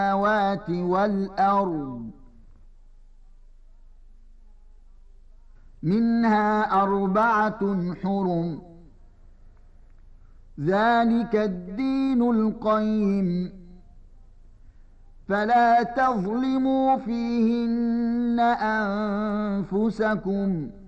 السماوات والأرض منها أربعة حرم ذلك الدين القيم فلا تظلموا فيهن أنفسكم